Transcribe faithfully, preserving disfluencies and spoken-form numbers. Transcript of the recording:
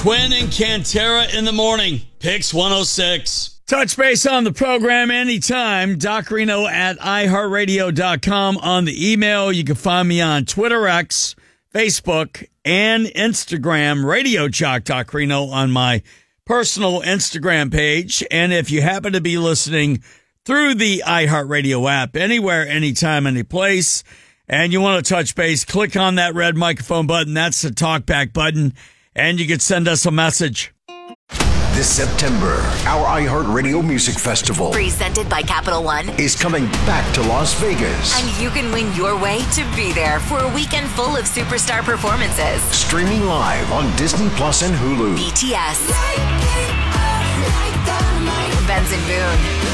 Quinn and Cantera in the morning. Pix one oh six. Touch base on the program anytime. Doc Reno at i heart radio dot com on the email. You can find me on Twitter X, Facebook, and Instagram. Radio Jock Doc Reno on my personal Instagram page. And if you happen to be listening through the iHeartRadio app, anywhere, anytime, any place, and you want to touch base, click on that red microphone button. That's the talkback button. And you can send us a message. This September, our iHeartRadio Music Festival, presented by Capital One, is coming back to Las Vegas. And you can win your way to be there for a weekend full of superstar performances. Streaming live on Disney Plus and Hulu. B T S, Benson Boone,